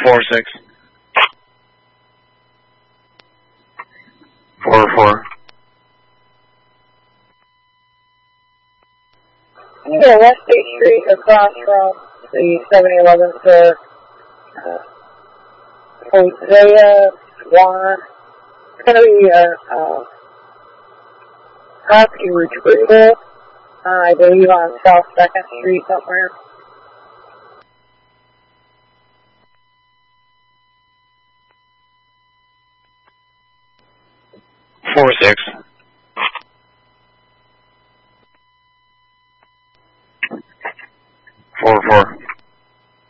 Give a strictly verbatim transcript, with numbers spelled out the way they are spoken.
four six. Four four. Yeah, West State Street across from the seven eleven to uh, Hosea, Swan. It's going to be a uh, Husky retrieval, uh, I believe on South second Street somewhere. Four six.